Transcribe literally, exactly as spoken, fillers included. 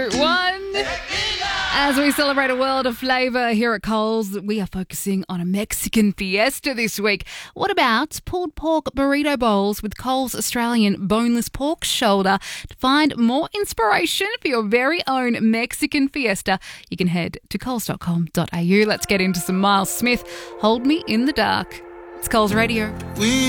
One. As we celebrate a world of flavour here at Coles, we are focusing on a Mexican fiesta this week. What about pulled pork burrito bowls with Coles Australian boneless pork shoulder? To find more inspiration for your very own Mexican fiesta, you can head to coles dot com dot a u. Let's get into some Miles Smith, Hold Me in the Dark. It's Coles Radio. We